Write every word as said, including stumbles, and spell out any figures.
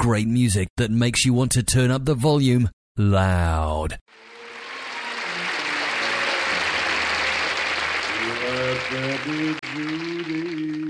great music that makes you want to turn up the volume loud. Let there be beauty